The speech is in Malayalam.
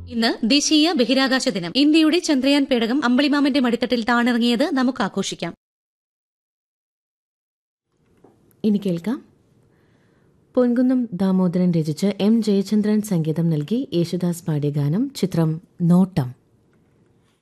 ഇന്ന് ദേശീയ ബഹിരാകാശ ദിനം. ഇന്ത്യയുടെ ചന്ദ്രയാൻ പേടകം അമ്പിളിമാമന്റെ മടിത്തട്ടിൽ താണിറങ്ങിയത് നമുക്ക് ആഘോഷിക്കാം. ഇനി കേൾക്കാം. പൊൻകുന്നം ദാമോദരൻ രചിച്ച് എം ജയചന്ദ്രൻ സംഗീതം നൽകി യേശുദാസ് പാടിയ ഗാനം. ചിത്രം നോട്ടം.